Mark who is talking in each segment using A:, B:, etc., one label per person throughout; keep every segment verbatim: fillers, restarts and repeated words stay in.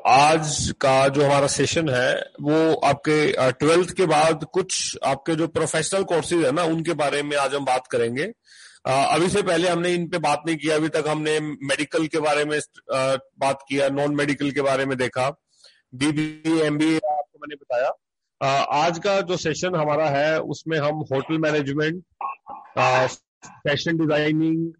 A: आज का जो हमारा सेशन है वो आपके ट्वेल्थ के बाद कुछ आपके जो प्रोफेशनल कोर्सेज है ना उनके बारे में आज हम बात करेंगे। अ, अभी से पहले हमने इन पे बात नहीं किया। अभी तक हमने मेडिकल के बारे में अ, बात किया, नॉन मेडिकल के बारे में देखा, बीबीए एमबीए आपको मैंने बताया। अ, आज का जो सेशन हमारा है उसमें हम hotel management, fashion designing,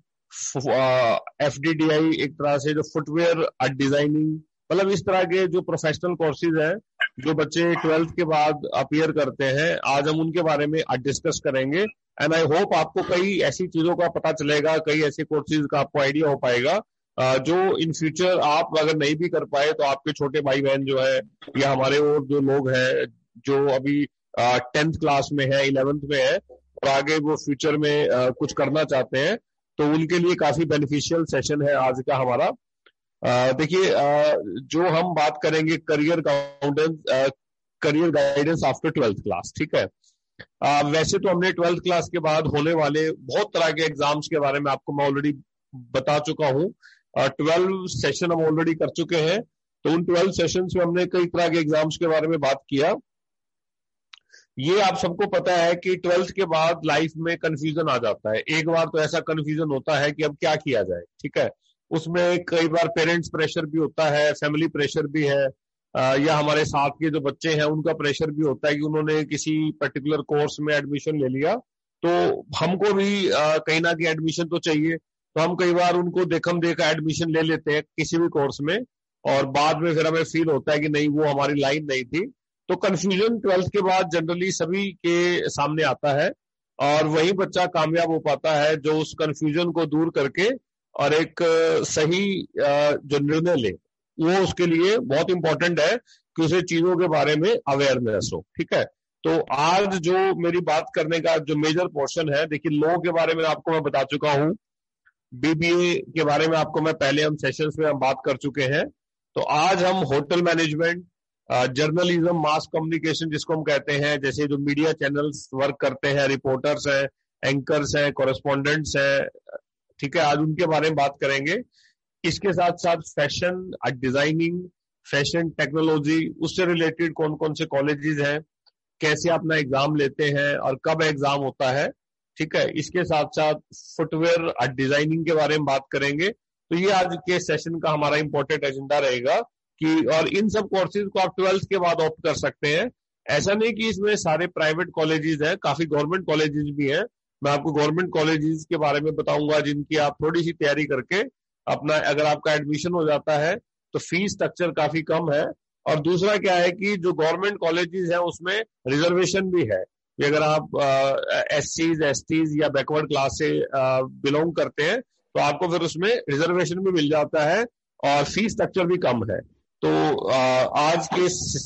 A: FDDI एक तरह से जो फुटवेयर डिजाइनिंग, मतलब इस तरह के जो प्रोफेशनल कोर्सेज हैं जो बच्चे ट्वेल्थ के बाद अपीयर करते हैं, आज हम उनके बारे में डिस्कस करेंगे। एंड आई होप आपको कई ऐसी चीजों का पता चलेगा, कई ऐसे कोर्सेज का आपको आइडिया हो पाएगा जो इन फ्यूचर आप अगर नहीं भी कर पाए तो आपके छोटे भाई बहन जो है या हमारे और जो लोग हैं जो अभी टेंथ क्लास में है, इलेवेंथ में है और आगे वो फ्यूचर में आ, कुछ करना चाहते हैं, तो उनके लिए काफी बेनिफिशियल सेशन है आज का हमारा। देखिए, जो हम बात करेंगे career guidance, career guidance after twelfth class, ठीक है। आ, वैसे तो हमने ट्वेल्थ क्लास के बाद होने वाले बहुत तरह के एग्जाम्स के बारे में आपको मैं ऑलरेडी बता चुका हूँ। ट्वेल्व सेशन हम ऑलरेडी कर चुके हैं, तो उन ट्वेल्व सेशन में हमने कई तरह के एग्जाम्स के बारे में बात किया। ये आप सबको पता है कि ट्वेल्थ के बाद लाइफ में कंफ्यूजन आ जाता है। एक बार तो ऐसा कंफ्यूजन होता है कि अब क्या किया जाए, ठीक है। उसमें कई बार पेरेंट्स प्रेशर भी होता है, फैमिली प्रेशर भी है, आ, या हमारे साथ के जो बच्चे हैं उनका प्रेशर भी होता है कि उन्होंने किसी पर्टिकुलर कोर्स में एडमिशन ले लिया, तो हमको भी आ, कहीं ना कहीं एडमिशन तो चाहिए। तो हम कई बार उनको देखम देखा एडमिशन ले लेते हैं किसी भी कोर्स में, और बाद में फिर हमें फील होता है कि नहीं, वो हमारी लाइन नहीं थी। तो कंफ्यूजन ट्वेल्थ के बाद जनरली सभी के सामने आता है, और वही बच्चा कामयाब हो पाता है जो उस कंफ्यूजन को दूर करके और एक सही जो निर्णय ले। वो उसके लिए बहुत इंपॉर्टेंट है कि उसे चीजों के बारे में अवेयरनेस हो, ठीक है। तो आज जो मेरी बात करने का जो मेजर पोर्शन है, देखिए लॉ के बारे में आपको मैं बता चुका हूँ, बीबीए के बारे में आपको मैं पहले हम सेशंस में हम बात कर चुके हैं। तो आज हम hotel management, journalism, mass communication जिसको हम कहते हैं, जैसे जो मीडिया चैनल्स वर्क करते हैं, रिपोर्टर्स हैं, एंकर्स हैं, कॉरेस्पॉन्डेंट्स हैं, ठीक है, आज उनके बारे में बात करेंगे। इसके साथ साथ फैशन डिजाइनिंग, फैशन टेक्नोलॉजी, उससे रिलेटेड कौन कौन से कॉलेजेस हैं, कैसे अपना एग्जाम लेते हैं और कब एग्जाम होता है, ठीक है। इसके साथ साथ फुटवेयर डिजाइनिंग के बारे में बात करेंगे। तो ये आज के सेशन का हमारा इंपॉर्टेंट एजेंडा रहेगा कि, और इन सब कोर्सेज को आप ट्वेल्थ के बाद ऑप्ट कर सकते हैं। ऐसा नहीं कि इसमें सारे प्राइवेट कॉलेजेस हैं, काफी गवर्नमेंट कॉलेजेस भी हैं। मैं आपको गवर्नमेंट कॉलेजेस के बारे में बताऊंगा जिनकी आप थोड़ी सी तैयारी करके अपना, अगर आपका एडमिशन हो जाता है तो फीस स्ट्रक्चर काफी कम है। और दूसरा क्या है कि जो गवर्नमेंट कॉलेजेस हैं उसमें रिजर्वेशन भी है कि अगर आप एस सीज एस टीज या बैकवर्ड क्लास से बिलोंग करते हैं तो आपको फिर उसमें रिजर्वेशन भी मिल जाता है और फीस स्ट्रक्चर भी कम है। तो आ, आज के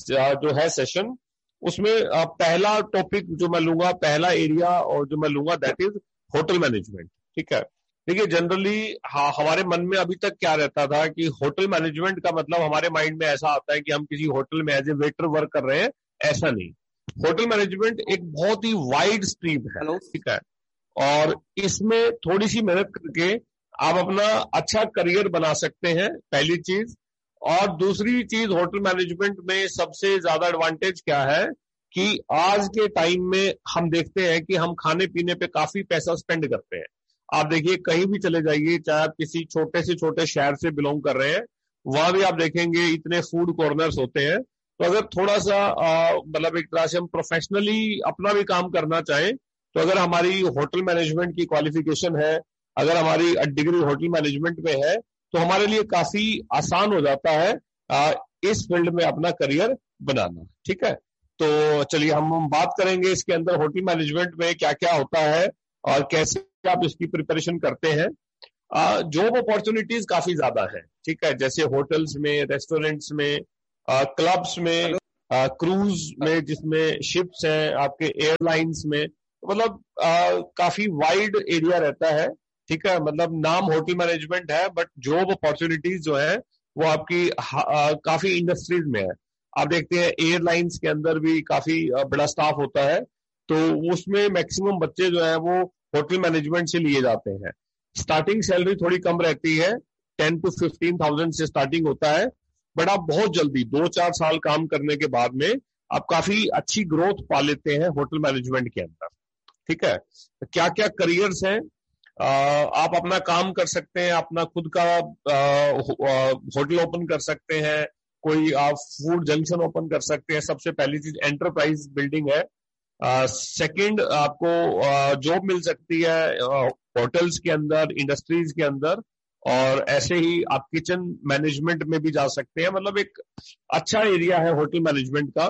A: जो है सेशन, उसमें पहला टॉपिक जो मैं लूंगा, पहला एरिया और जो मैं लूंगा दैट इज होटल मैनेजमेंट, ठीक है। देखिए जनरली हमारे मन में अभी तक क्या रहता था कि होटल मैनेजमेंट का मतलब हमारे माइंड में ऐसा आता है कि हम किसी होटल में एज ए वेटर वर्क कर रहे हैं, ऐसा नहीं। होटल मैनेजमेंट एक बहुत ही वाइड स्ट्रीम है, ठीक है, और इसमें थोड़ी सी मेहनत करके आप अपना अच्छा करियर बना सकते हैं, पहली चीज। और दूसरी चीज, होटल मैनेजमेंट में सबसे ज्यादा एडवांटेज क्या है कि आज के टाइम में हम देखते हैं कि हम खाने पीने पे काफी पैसा स्पेंड करते हैं। आप देखिए कहीं भी चले जाइए, चाहे आप किसी छोटे से छोटे शहर से बिलोंग कर रहे हैं, वहां भी आप देखेंगे इतने फूड कॉर्नर्स होते हैं। तो अगर थोड़ा सा मतलब एक तरह से हम प्रोफेशनली अपना भी काम करना चाहें, तो अगर हमारी होटल मैनेजमेंट की क्वालिफिकेशन है, अगर हमारी डिग्री होटल मैनेजमेंट में है, तो हमारे लिए काफी आसान हो जाता है आ, इस फील्ड में अपना करियर बनाना, ठीक है। तो चलिए हम बात करेंगे इसके अंदर होटल मैनेजमेंट में क्या क्या होता है और कैसे आप इसकी प्रिपरेशन करते हैं। जॉब अपॉर्चुनिटीज काफी ज्यादा है, ठीक है, जैसे होटल्स में, रेस्टोरेंट्स में, क्लब्स में, क्रूज में, जिसमें शिप्स हैं, आपके एयरलाइंस में, मतलब आ, काफी वाइड एरिया रहता है, ठीक है। मतलब नाम होटल मैनेजमेंट है बट जॉब अपॉर्चुनिटीज जो है वो आपकी आ, काफी इंडस्ट्रीज में है। आप देखते हैं एयरलाइंस के अंदर भी काफी बड़ा स्टाफ होता है, तो उसमें मैक्सिमम बच्चे जो है वो होटल मैनेजमेंट से लिए जाते हैं। स्टार्टिंग सैलरी थोड़ी कम रहती है, टेन टू फिफ्टीन थाउजेंड से स्टार्टिंग होता है, बट आप बहुत जल्दी दो चार साल काम करने के बाद में आप काफी अच्छी ग्रोथ पा लेते हैं होटल मैनेजमेंट के अंदर। ठीक है, तो क्या क्या करियर्स हैं, आ, आप अपना काम कर सकते हैं, अपना खुद का होटल ओपन कर सकते हैं, कोई आप फूड जंक्शन ओपन कर सकते हैं। सबसे पहली चीज एंटरप्राइज बिल्डिंग है। सेकंड, आपको जॉब मिल सकती है होटल्स के अंदर, इंडस्ट्रीज के अंदर, और ऐसे ही आप किचन मैनेजमेंट में भी जा सकते हैं। मतलब एक अच्छा एरिया है होटल मैनेजमेंट का।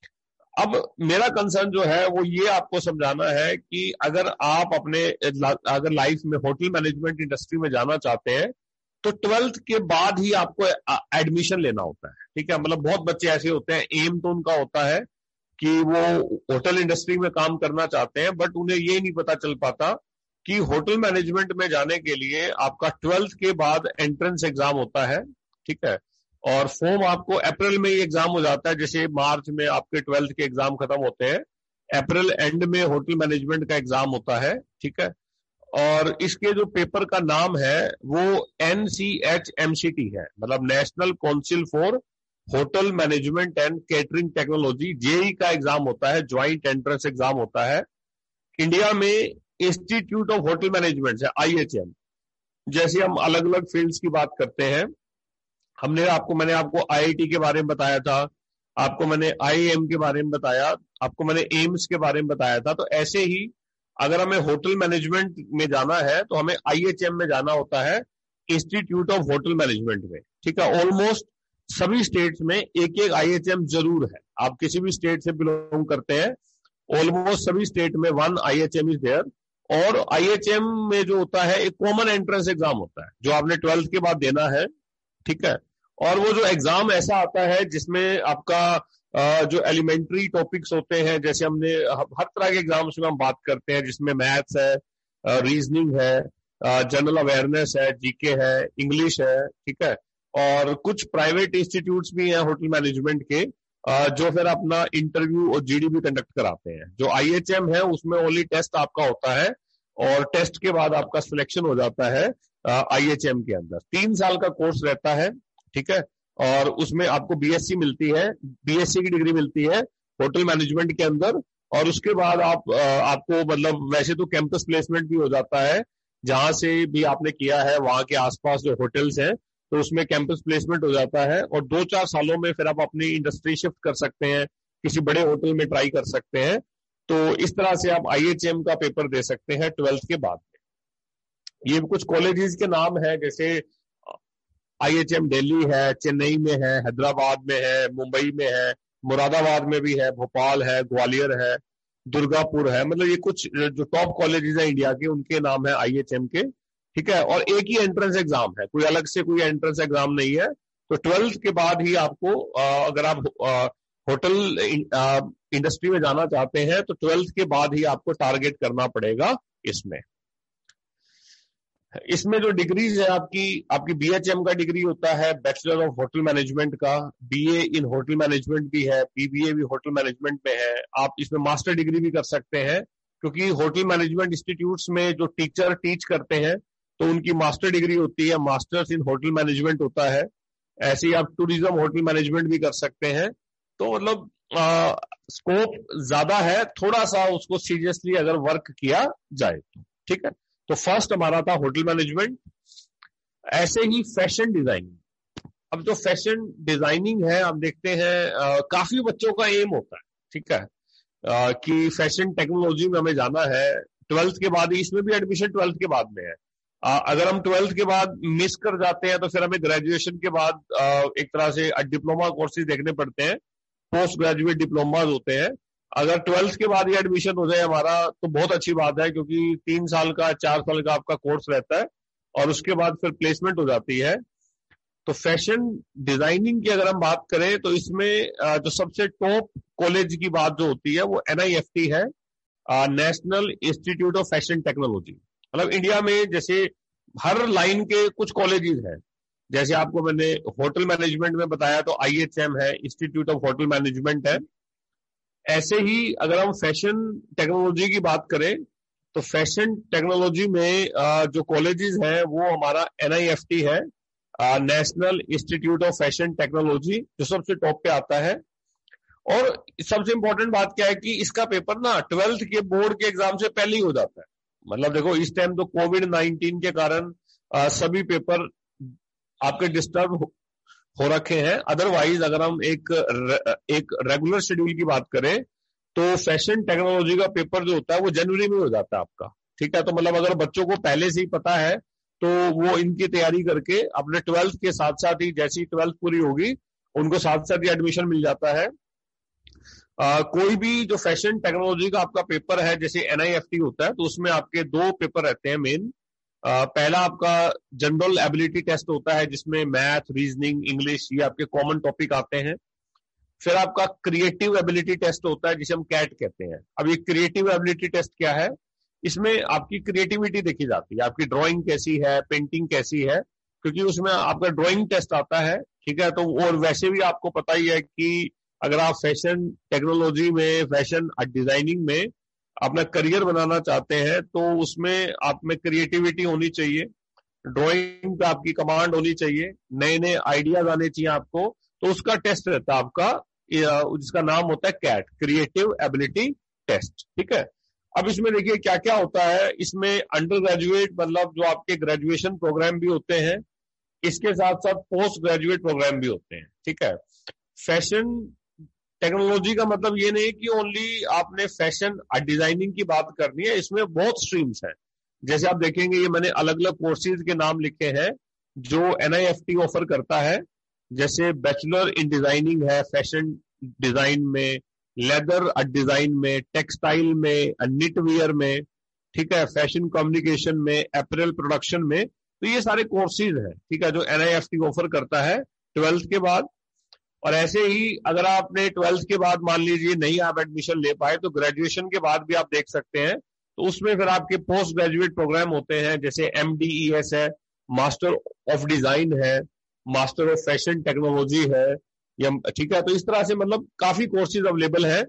A: अब मेरा कंसर्न जो है वो ये आपको समझाना है कि अगर आप अपने अगर लाइफ में होटल मैनेजमेंट इंडस्ट्री में जाना चाहते हैं तो ट्वेल्थ के बाद ही आपको एडमिशन लेना होता है। ठीक है, मतलब बहुत बच्चे ऐसे होते हैं, एम तो उनका होता है कि वो होटल इंडस्ट्री में काम करना चाहते हैं, बट उन्हें ये नहीं पता चल पाता कि होटल मैनेजमेंट में जाने के लिए आपका ट्वेल्थ के बाद एंट्रेंस एग्जाम होता है। ठीक है, और फॉर्म आपको अप्रैल में ही एग्जाम हो जाता है। जैसे मार्च में आपके ट्वेल्थ के एग्जाम खत्म होते हैं, अप्रैल एंड में होटल मैनेजमेंट का एग्जाम होता है। ठीक है, और इसके जो पेपर का नाम है वो N C H M C T है, मतलब national council for hotel management and catering technology, JEE का एग्जाम होता है, ज्वाइंट एंट्रेंस एग्जाम होता है। इंडिया में इंस्टीट्यूट ऑफ होटल मैनेजमेंट है, आई एच एम। जैसे हम अलग अलग फील्ड्स की बात करते हैं, हमने आपको मैंने आपको आई आई टी के बारे में बताया था, आपको मैंने आई आई एम के बारे में बताया, आपको मैंने एम्स के बारे में बताया था। तो ऐसे ही अगर हमें होटल मैनेजमेंट में जाना है तो हमें आई एच एम में जाना होता है, इंस्टीट्यूट ऑफ होटल मैनेजमेंट में। ठीक है, ऑलमोस्ट सभी स्टेट्स में एक एक आई एच एम जरूर है। आप किसी भी स्टेट से बिलोंग करते हैं, ऑलमोस्ट सभी स्टेट में one I H M is there. और आई एच एम में जो होता है एक कॉमन एंट्रेंस एग्जाम होता है जो आपने ट्वेल्थ के बाद देना है। ठीक है, और वो जो एग्जाम ऐसा आता है जिसमें आपका जो एलिमेंट्री टॉपिक्स होते हैं, जैसे हमने हर तरह के एग्जाम्स में हम बात करते हैं, जिसमें मैथ्स है, रीजनिंग है, जनरल अवेयरनेस है, जीके है, इंग्लिश है। ठीक है, और कुछ प्राइवेट इंस्टीट्यूट्स भी हैं होटल मैनेजमेंट के जो फिर अपना इंटरव्यू और जीडी भी कंडक्ट कराते हैं। जो आई एच एम है उसमें ओनली टेस्ट आपका होता है और टेस्ट के बाद आपका सिलेक्शन हो जाता है आई एच एम के अंदर। तीन साल का कोर्स रहता है। ठीक है, और उसमें आपको बी एस सी मिलती है, बी एस सी की डिग्री मिलती है होटल मैनेजमेंट के अंदर। और उसके बाद आप आपको मतलब वैसे तो कैंपस प्लेसमेंट भी हो जाता है, जहां से भी आपने किया है वहां के आसपास जो होटल्स हैं तो उसमें कैंपस प्लेसमेंट हो जाता है। और दो चार सालों में फिर आप अपनी इंडस्ट्री शिफ्ट कर सकते हैं, किसी बड़े होटल में ट्राई कर सकते हैं। तो इस तरह से आप आई एच एम का पेपर दे सकते हैं ट्वेल्थ के बाद में। ये कुछ कॉलेजेस के नाम है, जैसे आई एच एम दिल्ली है, चेन्नई में है, हैदराबाद में है, मुंबई में है, मुरादाबाद में भी है, भोपाल है, ग्वालियर है, दुर्गापुर है। मतलब ये कुछ जो टॉप कॉलेजेस हैं इंडिया के, उनके नाम है आई एच एम के। ठीक है, और एक ही एंट्रेंस एग्जाम है, कोई अलग से कोई एंट्रेंस एग्जाम नहीं है। तो ट्वेल्थ के बाद ही आपको अगर आप होटल इंडस्ट्री में जाना चाहते हैं तो ट्वेल्थ के बाद ही आपको टारगेट करना पड़ेगा इसमें। इसमें जो डिग्रीज है आपकी आपकी बी एच एम का डिग्री होता है, बैचलर ऑफ होटल मैनेजमेंट का, बीए इन होटल मैनेजमेंट भी है, बीबीए भी होटल मैनेजमेंट में है। आप इसमें मास्टर डिग्री भी कर सकते हैं, क्योंकि होटल मैनेजमेंट इंस्टीट्यूट्स में जो टीचर टीच करते हैं तो उनकी मास्टर डिग्री होती है, मास्टर्स इन होटल मैनेजमेंट होता है। ऐसे ही आप टूरिज्म होटल मैनेजमेंट भी कर सकते हैं। तो मतलब स्कोप ज्यादा है, थोड़ा सा उसको सीरियसली अगर वर्क किया जाए तो। ठीक है, तो फर्स्ट हमारा था होटल मैनेजमेंट। ऐसे ही फैशन डिजाइनिंग। अब जो फैशन डिजाइनिंग है हम देखते हैं आ, काफी बच्चों का एम होता है। ठीक है, आ, कि फैशन टेक्नोलॉजी में हमें जाना है ट्वेल्थ के बाद ही। इसमें भी एडमिशन ट्वेल्थ के बाद में है। आ, अगर हम ट्वेल्थ के बाद मिस कर जाते हैं तो फिर हमें ग्रेजुएशन के बाद आ, एक तरह से डिप्लोमा कोर्सेज देखने पड़ते हैं, पोस्ट ग्रेजुएट डिप्लोमाज होते हैं। अगर ट्वेल्थ के बाद ही एडमिशन हो जाए हमारा तो बहुत अच्छी बात है, क्योंकि तीन साल का चार साल का आपका कोर्स रहता है और उसके बाद फिर प्लेसमेंट हो जाती है। तो फैशन डिजाइनिंग की अगर हम बात करें तो इसमें जो सबसे टॉप कॉलेज की बात जो होती है वो एन आई एफ टी है, national institute of fashion technology. मतलब इंडिया में जैसे हर लाइन के कुछ कॉलेजेस हैं, जैसे आपको मैंने होटल मैनेजमेंट में बताया तो आई एच एम है, इंस्टीट्यूट ऑफ होटल मैनेजमेंट है। ऐसे ही अगर हम फैशन टेक्नोलॉजी की बात करें तो फैशन टेक्नोलॉजी में जो कॉलेजेस हैं वो हमारा एन आई एफ टी है, national institute of fashion technology, जो सबसे टॉप पे आता है। और सबसे इंपॉर्टेंट बात क्या है कि इसका पेपर ना ट्वेल्थ के बोर्ड के एग्जाम से पहले ही हो जाता है। मतलब देखो इस टाइम तो कोविड नाइनटीन के कारण आ, सभी पेपर आपके डिस्टर्ब हो, हो रखे हैं। अदरवाइज अगर हम एक एक रेगुलर शेड्यूल की बात करें तो फैशन टेक्नोलॉजी का पेपर जो होता है वो जनवरी में हो जाता है आपका। ठीक है, तो मतलब अगर बच्चों को पहले से ही पता है तो वो इनकी तैयारी करके अपने ट्वेल्थ के साथ साथ ही, जैसी ट्वेल्थ पूरी होगी उनको साथ साथ ही एडमिशन मिल जाता है। आ, कोई भी जो फैशन टेक्नोलॉजी का आपका पेपर है, जैसे एनआईएफटी होता है, तो उसमें आपके दो पेपर रहते हैं मेन। पहला आपका जनरल एबिलिटी टेस्ट होता है जिसमें मैथ, रीजनिंग, इंग्लिश ये आपके कॉमन टॉपिक आते हैं। फिर आपका क्रिएटिव एबिलिटी टेस्ट होता है जिसे हम कैट कहते हैं। अब ये क्रिएटिव एबिलिटी टेस्ट क्या है, इसमें आपकी क्रिएटिविटी देखी जाती है, आपकी ड्राइंग कैसी है, पेंटिंग कैसी है, क्योंकि उसमें आपका ड्राइंग टेस्ट आता है। ठीक है, तो और वैसे भी आपको पता ही है कि अगर आप फैशन टेक्नोलॉजी में, फैशन डिजाइनिंग में अपना करियर बनाना चाहते हैं तो उसमें आप में क्रिएटिविटी होनी चाहिए, ड्राइंग पे आपकी कमांड होनी चाहिए, नए नए आइडियाज आने चाहिए आपको। तो उसका टेस्ट रहता है आपका, जिसका नाम होता है कैट, क्रिएटिव एबिलिटी टेस्ट। ठीक है, अब इसमें देखिए क्या क्या होता है। इसमें अंडर ग्रेजुएट मतलब जो आपके ग्रेजुएशन प्रोग्राम भी होते हैं, इसके साथ साथ पोस्ट ग्रेजुएट प्रोग्राम भी होते हैं। ठीक है, फैशन टेक्नोलॉजी का मतलब ये नहीं कि ओनली आपने फैशन डिजाइनिंग की बात करनी है, इसमें बहुत स्ट्रीम्स हैं। जैसे आप देखेंगे ये मैंने अलग अलग कोर्सेज के नाम लिखे हैं जो एनआईएफटी ऑफर करता है। जैसे बैचलर इन डिजाइनिंग है फैशन डिजाइन में, लेदर डिजाइन में, टेक्सटाइल में, निटवियर में, ठीक है, फैशन कम्युनिकेशन में, एपरल प्रोडक्शन में। तो ये सारे कोर्सेज हैं, ठीक है, जो एनआईएफटी ऑफर करता है ट्वेल्थ के बाद। और ऐसे ही अगर आपने ट्वेल्थ के बाद मान लीजिए नहीं आप एडमिशन ले पाए तो ग्रेजुएशन के बाद भी आप देख सकते हैं। तो उसमें फिर आपके पोस्ट ग्रेजुएट प्रोग्राम होते हैं, जैसे एमडीईएस है, मास्टर ऑफ डिजाइन है, मास्टर ऑफ फैशन टेक्नोलॉजी है, या ठीक है। तो इस तरह से मतलब काफी कोर्सेज अवेलेबल है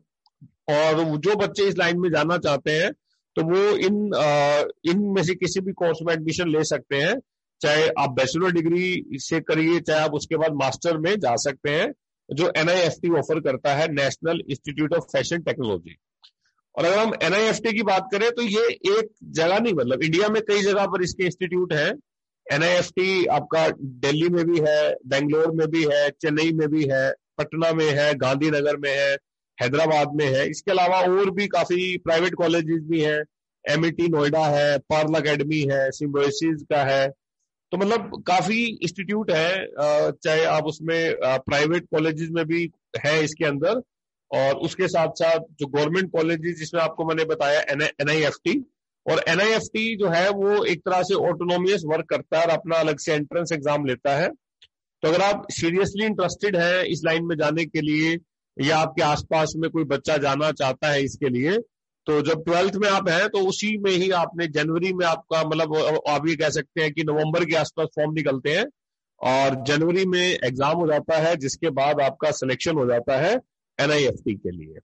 A: और जो बच्चे इस लाइन में जाना चाहते हैं तो वो इन आ, इनमें से किसी भी कोर्स में एडमिशन ले सकते हैं। चाहे आप बैचलर डिग्री से करिए, चाहे आप उसके बाद मास्टर में जा सकते हैं, जो एनआईएफटी ऑफर करता है, national institute of fashion technology. और अगर हम एनआईएफटी की बात करें तो ये एक जगह नहीं, मतलब इंडिया में कई जगह पर इसके इंस्टीट्यूट हैं। एनआईएफटी आपका दिल्ली में भी है, बेंगलोर में भी है, चेन्नई में भी है, पटना में है, गांधीनगर में है, हैदराबाद में है। इसके अलावा और भी काफी प्राइवेट कॉलेजेस भी हैं, एमआईटी नोएडा है, पर्ल अकेडमी है, सिम्बोसिस का है। तो मतलब काफी इंस्टीट्यूट है, चाहे आप उसमें प्राइवेट कॉलेजेस में भी है इसके अंदर, और उसके साथ साथ जो गवर्नमेंट कॉलेजेस जिसमें आपको मैंने बताया एनआईएफटी। और एनआईएफटी जो है वो एक तरह से ऑटोनोमियस वर्क करता है और अपना अलग से एंट्रेंस एग्जाम लेता है। तो अगर आप सीरियसली इंटरेस्टेड हैं इस लाइन में जाने के लिए, या आपके आसपास में कोई बच्चा जाना चाहता है इसके लिए, तो जब ट्वेल्थ में आप हैं तो उसी में ही आपने जनवरी में आपका मतलब आप ये कह सकते हैं कि नवंबर के आसपास फॉर्म निकलते हैं और जनवरी में एग्जाम हो जाता है, जिसके बाद आपका सिलेक्शन हो जाता है एनआईएफटी के लिए।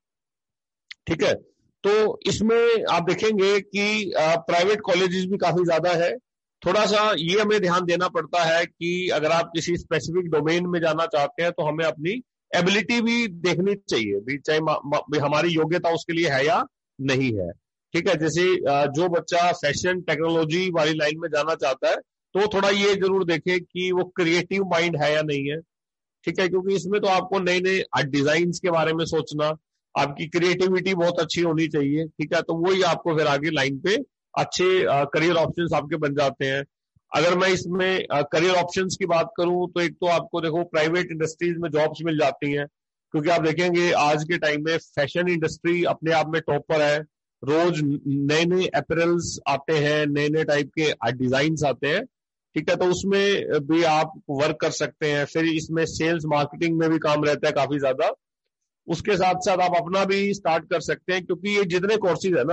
A: ठीक है, तो इसमें आप देखेंगे कि प्राइवेट कॉलेजेस भी काफी ज्यादा है। थोड़ा सा ये हमें ध्यान देना पड़ता है कि अगर आप किसी स्पेसिफिक डोमेन में जाना चाहते हैं तो हमें अपनी एबिलिटी भी देखनी चाहिए भी, चाहे हमारी योग्यता उसके लिए है या नहीं है। ठीक है, जैसे जो बच्चा फैशन टेक्नोलॉजी वाली लाइन में जाना चाहता है तो थोड़ा ये जरूर देखे कि वो क्रिएटिव माइंड है या नहीं है। ठीक है, क्योंकि इसमें तो आपको नए नए डिजाइन के बारे में सोचना, आपकी क्रिएटिविटी बहुत अच्छी होनी चाहिए। ठीक है, तो वही आपको फिर आगे लाइन पे अच्छे करियर ऑप्शंस आपके बन जाते हैं। अगर मैं इसमें करियर ऑप्शंस की बात करूं तो एक तो आपको देखो प्राइवेट इंडस्ट्रीज में जॉब्स मिल जाती हैं, क्योंकि आप देखेंगे आज के टाइम में फैशन इंडस्ट्री अपने आप में टॉप पर है। रोज नए नए अपैरल्स आते हैं, नए नए टाइप के डिजाइन्स आते हैं। ठीक है, तो उसमें भी आप वर्क कर सकते हैं। फिर इसमें सेल्स मार्केटिंग में भी काम रहता है काफी ज्यादा। उसके साथ साथ आप अपना भी स्टार्ट कर सकते हैं, क्योंकि ये जितने कोर्सेज है ना